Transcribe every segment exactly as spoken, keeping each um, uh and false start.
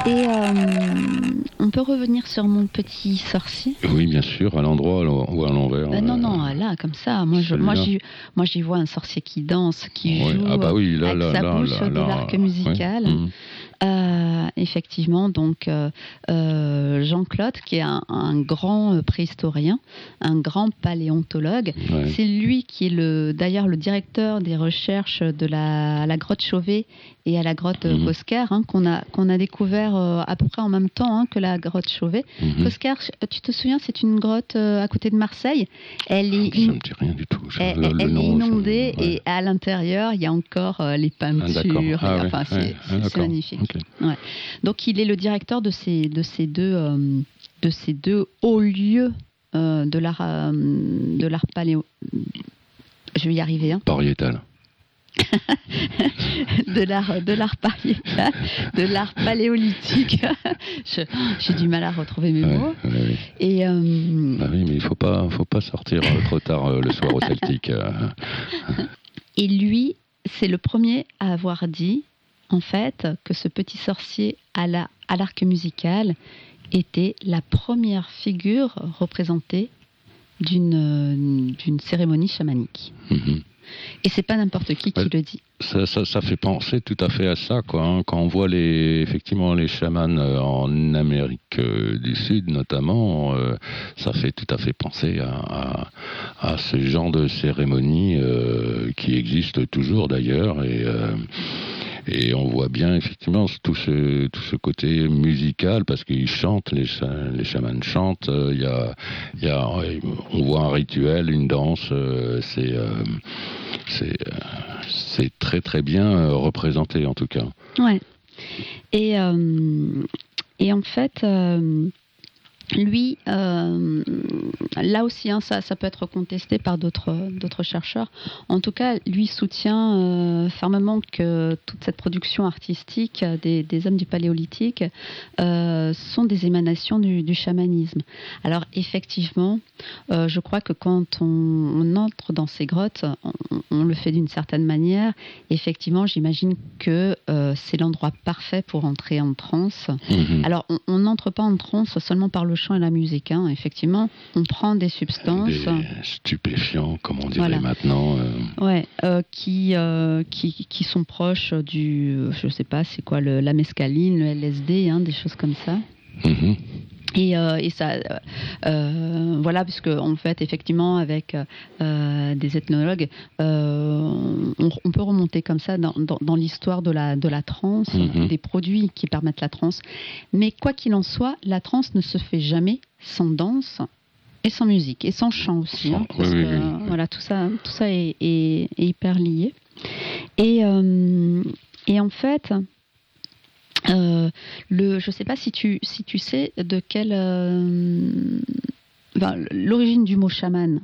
Et euh, on peut revenir sur mon petit sorcier. Oui, bien sûr, à l'endroit ou à l'envers. Euh, non, non, là, comme ça. Moi, je, moi, j'y, moi, j'y vois un sorcier qui danse, qui ouais. joue ah bah oui, là, avec là, sa là, bouche là, de là, l'arc musical. Ouais. Mmh. Euh, effectivement, donc euh, euh, Jean-Claude, qui est un, un grand préhistorien, un grand paléontologue, Ouais. c'est lui qui est le, d'ailleurs le directeur des recherches de la, à la grotte Chauvet et à la grotte mmh. Cosquer, hein, qu'on a qu'on a découvert euh, à peu près en même temps hein, que la grotte Chauvet. Mmh. Cosquer, tu te souviens, c'est une grotte euh, à côté de Marseille. Elle est, ah, ça me dit rien du tout. Elle, le, le elle nom, est inondée ça, ouais. et à l'intérieur, il y a encore euh, les peintures. Ah, ah, et, enfin, ouais, c'est, ouais, c'est, ah, c'est magnifique. Okay. Ouais. Donc, il est le directeur de ces, de ces, deux, euh, de ces deux hauts lieux euh, de l'art, euh, de l'art paléo. Je vais y arriver. Hein. Pariétal. de l'art, de l'art pariétal, de l'art paléolithique. Je, j'ai du mal à retrouver mes ouais, mots. Ouais, ouais. Et euh... bah oui, mais il faut pas, faut pas sortir trop tard euh, le soir au Celtique. Euh. Et lui, c'est le premier à avoir dit, en fait, que ce petit sorcier à, la, à l'arc musical était la première figure représentée d'une, d'une cérémonie chamanique. Mm-hmm. Et c'est pas n'importe qui qui ouais, le dit. Ça, ça, ça fait penser tout à fait à ça, quoi. Hein. Quand on voit les, effectivement les chamans euh, en Amérique euh, du Sud, notamment, euh, ça fait tout à fait penser à, à, à ce genre de cérémonie euh, qui existe toujours d'ailleurs. Et, euh, et on voit bien effectivement tout ce, tout ce côté musical, parce qu'ils chantent, les, les chamans chantent. Il euh, y a, y a, on voit un rituel, une danse. Euh, c'est euh, C'est, euh, c'est très très bien euh, représenté en tout cas. Ouais. Et, euh, et en fait, euh, lui, euh, là aussi, hein, ça, ça peut être contesté par d'autres, d'autres chercheurs. En tout cas, lui soutient euh, fermement que toute cette production artistique des, des hommes du Paléolithique euh, sont des émanations du, du chamanisme. Alors effectivement, euh, je crois que quand on, on entre dans ces grottes, on, on le fait d'une certaine manière. Effectivement, j'imagine que euh, c'est l'endroit parfait pour entrer en transe. Mmh. Alors, on n'entre pas en transe seulement par le chant et la musique, hein. Effectivement, on prend des substances, des stupéfiants, comme on dirait voilà. maintenant, euh... ouais, euh, qui euh, qui qui sont proches du, je sais pas, c'est quoi le, la mescaline, le L S D, hein, des choses comme ça. Mmh. Et, euh, et ça, euh, voilà, puisque en fait, effectivement, avec euh, des ethnologues, euh, on, on peut remonter comme ça dans, dans, dans l'histoire de la, de la transe, mm-hmm. des produits qui permettent la transe. Mais quoi qu'il en soit, la transe ne se fait jamais sans danse et sans musique, et sans chant aussi, hein, parce oui, que oui, oui. voilà, tout ça, tout ça est, est, est hyper lié. Et, euh, et en fait... Euh, le, je ne sais pas si tu, si tu sais de quelle euh, ben, l'origine du mot chaman.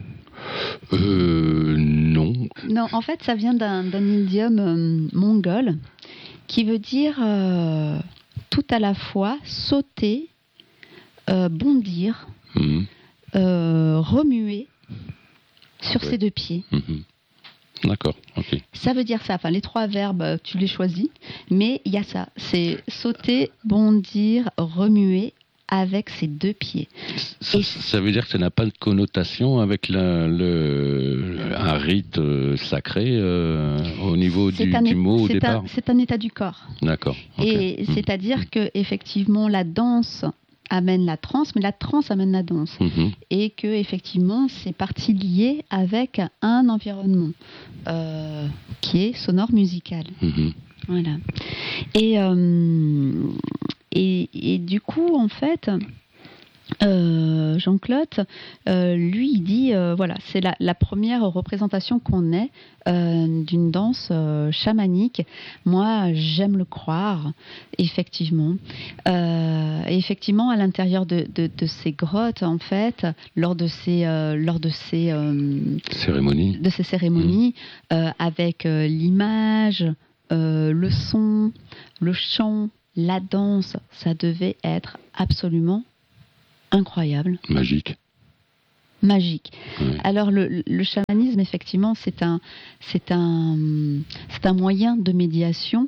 Euh, non. Non, en fait, ça vient d'un, d'un idiome euh, mongol qui veut dire euh, tout à la fois sauter, euh, bondir, mmh. euh, remuer sur ouais. ses deux pieds. Mmh. D'accord, ok. Ça veut dire ça, enfin les trois verbes, tu les choisis, mais il y a ça, c'est sauter, bondir, remuer avec ses deux pieds. Ça, Et ça veut dire que ça n'a pas de connotation avec la, le, un rite sacré euh, au niveau du, un, du mot au c'est départ un, c'est un état du corps. D'accord. Okay. Et mmh. c'est-à-dire mmh. que effectivement la danse amène la transe, mais la transe amène la danse. Mmh. Et que, effectivement, c'est partie liée avec un environnement euh, qui est sonore musical. Mmh. Voilà. Et, euh, et, et du coup, en fait... Euh, Jean-Claude, euh, lui, il dit, euh, voilà, c'est la, la première représentation qu'on ait euh, d'une danse euh, chamanique. Moi, j'aime le croire, effectivement. Euh, et effectivement, à l'intérieur de, de, de ces grottes, en fait, lors de ces, euh, lors de ces cérémonies, de ces cérémonies, mmh. avec l'image, le son, le chant, la danse, ça devait être absolument incroyable. Magique. Magique. Oui. Alors le, le chamanisme, effectivement, c'est un, c'est un, c'est un moyen de médiation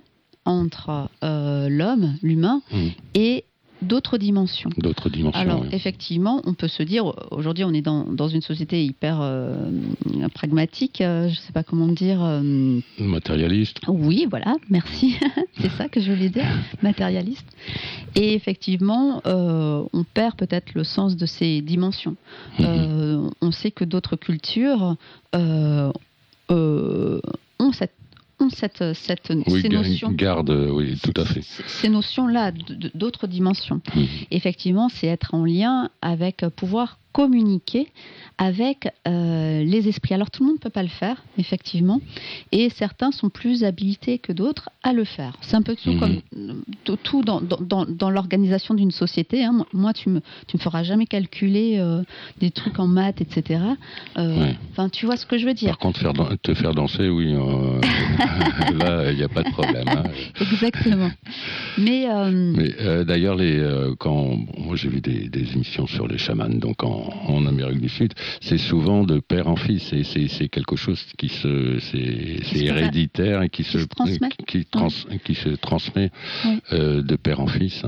entre euh, l'homme, l'humain, mmh. et d'autres dimensions. D'autres dimensions. Alors, oui. effectivement, on peut se dire, aujourd'hui, on est dans, dans une société hyper euh, pragmatique, euh, je ne sais pas comment dire. Euh, matérialiste. Oui, voilà, merci. C'est ça que je voulais dire, matérialiste. Et effectivement, euh, on perd peut-être le sens de ces dimensions. Mmh. Euh, on sait que d'autres cultures euh, euh, ont cette ont cette, cette, oui, ces notions. Garde, oui, tout à fait. Ces notions-là, d'autres dimensions. Mmh. Effectivement, c'est être en lien avec, pouvoir communiquer avec euh, les esprits. Alors, tout le monde ne peut pas le faire, effectivement, et certains sont plus habilités que d'autres à le faire. C'est un peu tout mmh. comme tout, tout dans, dans, dans l'organisation d'une société. Hein. Moi, tu me, tu me feras jamais calculer euh, des trucs en maths, et cetera. Euh, enfin, ouais. Tu vois ce que je veux dire. Par contre, faire, te faire danser, oui, euh, là, il n'y a pas de problème. Hein. Exactement. Mais, euh... Mais euh, d'ailleurs, les, euh, quand moi j'ai vu des, des émissions sur les chamans, donc en en Amérique du Sud, c'est souvent de père en fils, et c'est, c'est quelque chose qui se, c'est, c'est héréditaire et qui, qui se, se transmet, qui, trans, oui. qui se transmet oui. euh, de père en fils.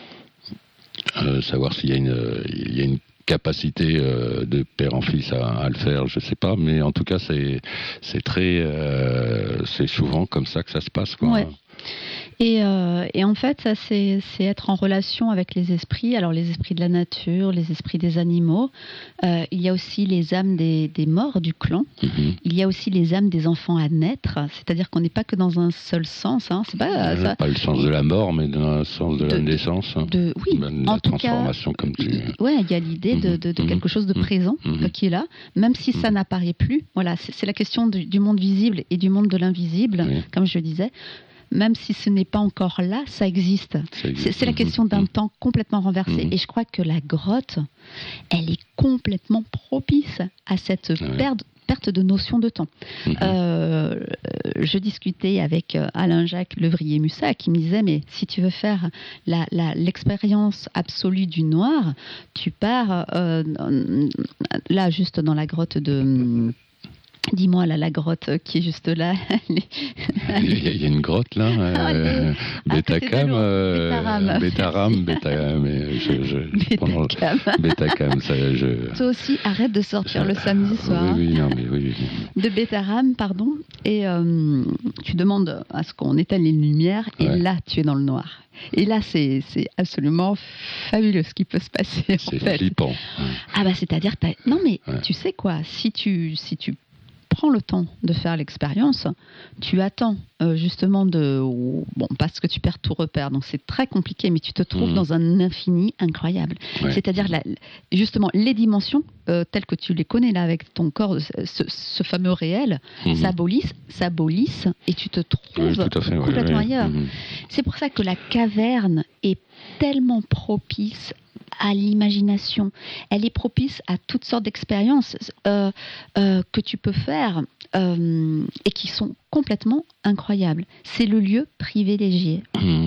Euh, savoir s'il y a une, il y a une capacité euh, de père en fils à, à le faire, je sais pas, mais en tout cas c'est, c'est très, euh, c'est souvent comme ça que ça se passe, quoi. Ouais. Et, euh, et en fait, ça, c'est, c'est être en relation avec les esprits. Alors, les esprits de la nature, les esprits des animaux. Euh, il y a aussi les âmes des, des morts du clan. Mm-hmm. Il y a aussi les âmes des enfants à naître. C'est-à-dire qu'on n'est pas que dans un seul sens. Hein. C'est pas, euh, ça... pas le sens de la mort, mais dans le sens de, de la naissance. De, oui, de en la tout transformation, cas, comme tu... Oui, il y a l'idée de, de, de quelque chose de présent mm-hmm. qui est là, même si mm-hmm. ça n'apparaît plus. Voilà, c'est, c'est la question du, du monde visible et du monde de l'invisible, oui. comme je disais. Même si ce n'est pas encore là, ça existe. Ça existe. C'est, c'est la question d'un mmh. temps complètement renversé. Mmh. Et je crois que la grotte, elle est complètement propice à cette ouais. perte, perte de notion de temps. Mmh. Euh, je discutais avec Alain Jacques Levrier-Musat qui me disait, mais si tu veux faire la, la, l'expérience absolue du noir, tu pars euh, là, juste dans la grotte de... Dis-moi, là, la grotte qui est juste là. Les... Il y a une grotte, là. Euh, Betacam. Euh, Betaram. Betacam. Betacam. Betacam, ça, je... Toi aussi, arrête de sortir le samedi soir. Oui, oui, non, mais oui. oui. De Betaram, pardon. Et euh, tu demandes à ce qu'on éteigne les lumières, et ouais. là, tu es dans le noir. Et là, c'est, c'est absolument fabuleux ce qui peut se passer. C'est en fait. flippant. Ah, bah, c'est-à-dire, t'as... non, mais ouais. tu sais quoi, si tu, si tu prends le temps de faire l'expérience, tu attends euh, justement de... Bon, parce que tu perds tout repère, donc c'est très compliqué, mais tu te trouves mmh. dans un infini incroyable. Ouais. C'est-à-dire, la, justement, les dimensions, euh, telles que tu les connais là avec ton corps, ce, ce fameux réel, mmh. s'abolissent, s'abolissent, et tu te trouves oui, tout à fait, complètement ouais, ailleurs. Mmh. C'est pour ça que la caverne est tellement propice à l'imagination. Elle est propice à toutes sortes d'expériences euh, euh, que tu peux faire euh, et qui sont complètement incroyables. C'est le lieu privilégié. Mmh.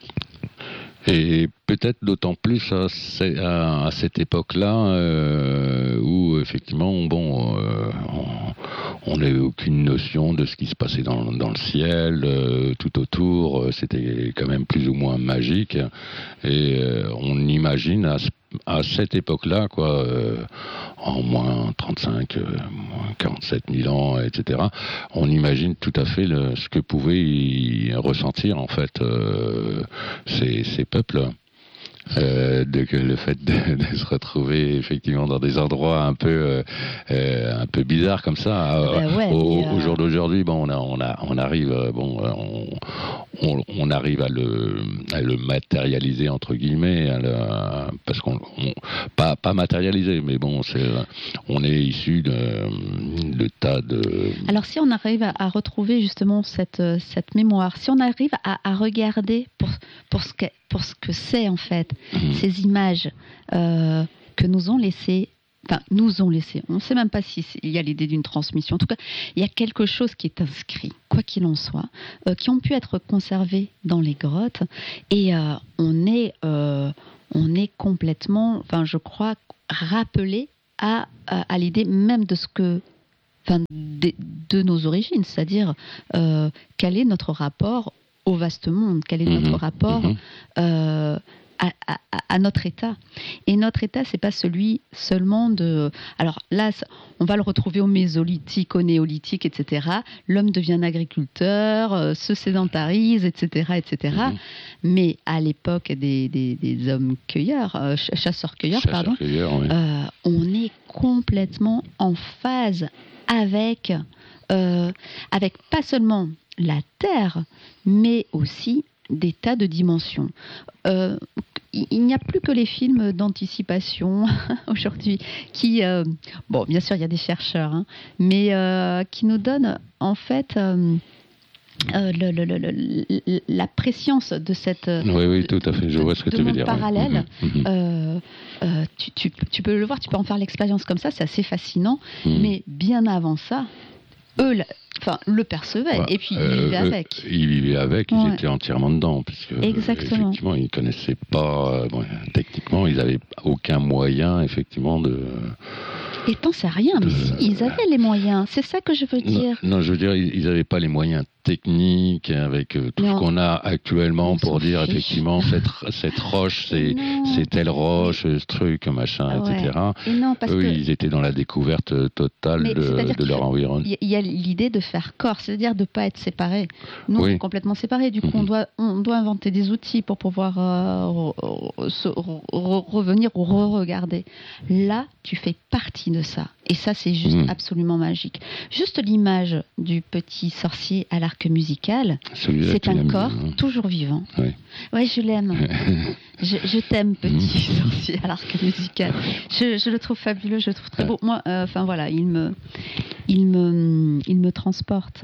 Et peut-être d'autant plus à, à, à cette époque-là euh, où effectivement, bon, euh, on n'avait aucune notion de ce qui se passait dans, dans le ciel, euh, tout autour, euh, c'était quand même plus ou moins magique. Et euh, on imagine à, à cette époque-là, quoi, euh, en moins trente-cinq, euh, moins quarante-sept mille ans, et cetera, on imagine tout à fait le, ce que pouvaient y ressentir en fait euh, ces, ces peuples. Euh, de que le fait de, de se retrouver effectivement dans des endroits un peu euh, euh, un peu bizarres comme ça euh, ben ouais, au, euh... au jour d'aujourd'hui, bon on a, on a on arrive bon on, on, on arrive à le à le matérialiser entre guillemets à le, parce qu'on on, pas pas matérialiser mais bon c'est on est issu de, de tas de alors si on arrive à, à retrouver justement cette cette mémoire, si on arrive à, à regarder pour pour ce que pour ce que c'est en fait mmh. ces images euh, que nous ont laissées, enfin nous ont laissé. On ne sait même pas s'il y a l'idée d'une transmission. En tout cas, il y a quelque chose qui est inscrit, quoi qu'il en soit, euh, qui ont pu être conservés dans les grottes. Et euh, on est, euh, on est complètement, enfin je crois, rappelé à, à, à l'idée même de ce que, enfin de, de nos origines, c'est-à-dire euh, quel est notre rapport au vaste monde, quel est Mmh. notre rapport Mmh. euh, à, à, à notre état. Et notre état, c'est pas celui seulement de... Alors là, on va le retrouver au mésolithique, au néolithique, et cetera. L'homme devient un agriculteur, euh, se sédentarise, et cetera, et cetera. Mmh. Mais à l'époque des, des, des hommes cueilleurs, euh, chasseurs-cueilleurs, Chasseur pardon, oui. euh, on est complètement en phase avec, euh, avec pas seulement la Terre, mais aussi des tas de dimensions. Euh, il n'y a plus que les films d'anticipation aujourd'hui qui, euh, bon, bien sûr, il y a des chercheurs, hein, mais euh, qui nous donnent en fait euh, euh, le, le, le, le, la préscience de cette. Oui, oui, tout à fait. Je de, vois ce que tu veux dire. Parallèle. Ouais. Mmh. Euh, euh, tu, tu, tu peux le voir, tu peux en faire l'expérience comme ça, c'est assez fascinant. Mmh. Mais bien avant ça, eux. La, Enfin, le percevaient, ouais, et puis euh, ils vivaient avec. Ils vivaient avec, ils ouais. étaient entièrement dedans, puisque Exactement. effectivement, ils ne connaissaient pas, bon, techniquement, ils n'avaient aucun moyen, effectivement, de... Et t'en sais rien, de... mais si, ils avaient les moyens, c'est ça que je veux dire. Non, non je veux dire, ils n'avaient pas les moyens techniques avec euh, tout non. ce qu'on a actuellement on pour dire, fiche. effectivement, cette, cette roche, c'est, c'est telle roche, ce truc, machin, ouais. et cetera. Et non, parce Eux, que... ils étaient dans la découverte totale mais de, de leur environnement. Il y a l'idée de faire corps, c'est-à-dire de ne pas être séparés. Nous, oui. on est complètement séparés. Du coup, mm-hmm. on, doit, on doit inventer des outils pour pouvoir euh, re, re, se, re, revenir ou re-regarder. Là, tu fais partie de ça. Et ça, c'est juste mm. absolument magique. Juste l'image du petit sorcier à l'arc musical, celui-là, c'est un corps bien, hein. toujours vivant. Oui, ouais, je l'aime. je, je t'aime, petit mm. sorcier à l'arc musical. Je, je le trouve fabuleux, je le trouve très beau. Moi, enfin euh, voilà, il me, il me, il me transporte.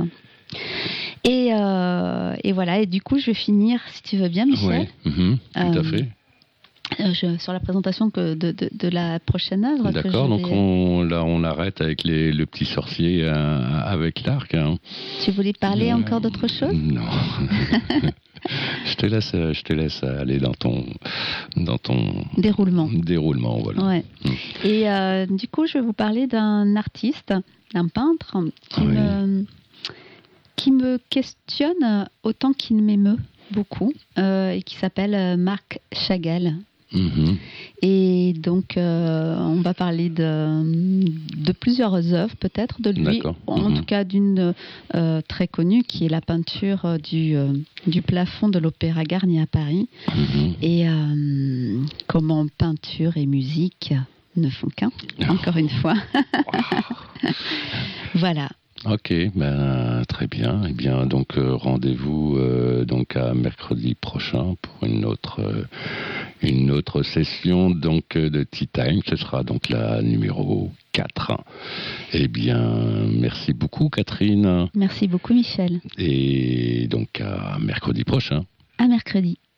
Et, euh, et voilà. Et du coup, je vais finir, si tu veux bien, Michel. Oui, mm-hmm. tout euh, à fait. Je, sur la présentation que de, de, de la prochaine œuvre. D'accord, donc vais... on, là on arrête avec les, le petit sorcier euh, avec l'arc. Hein. Tu voulais parler euh, encore d'autre chose ? Non. je, te laisse, je te laisse aller dans ton, dans ton déroulement. déroulement voilà. Ouais. Mmh. Et euh, du coup, je vais vous parler d'un artiste, d'un peintre qui, oui. me, qui me questionne autant qu'il m'émeut beaucoup euh, et qui s'appelle Marc Chagall. Mmh. Et donc, euh, on va parler de, de plusieurs œuvres, peut-être, de lui, D'accord. en mmh. tout cas d'une euh, très connue, qui est la peinture du, euh, du plafond de l'Opéra Garnier à Paris. Mmh. Et euh, comment peinture et musique ne font qu'un, encore une fois. Voilà. Ok, ben très bien. Eh bien, donc euh, rendez-vous euh, donc à mercredi prochain pour une autre euh, une autre session donc de Tea Time. Ce sera donc la numéro quatre. Eh bien, merci beaucoup, Catherine. Merci beaucoup, Michel. Et donc à mercredi prochain. À mercredi.